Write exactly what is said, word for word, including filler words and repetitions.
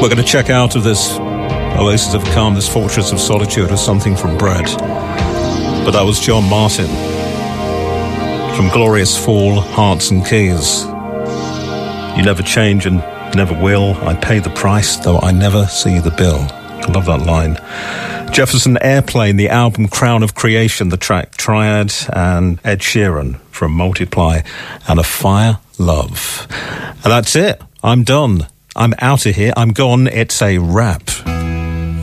We're going to check out of this oasis of calm, this fortress of solitude, with something from Bread. But that was John Martin from Glorious Fall, Hearts and Keys. You never change and never will. I pay the price, though I never see the bill. I love that line. Jefferson Airplane, the album Crown of Creation, the track Triad, and Ed Sheeran from Multiply, and A Fire Love. And that's it. I'm done. I'm out of here. I'm gone. It's a wrap.